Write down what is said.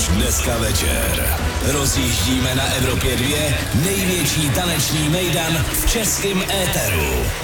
už dneska večer. Rozjíždíme na Evropě 2 největší taneční mejdan v českém éteru.